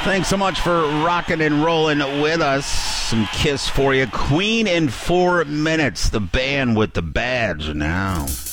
Thanks so much for rocking and rolling with us. Some Kiss for you. Queen in 4 minutes. The band with the badge now.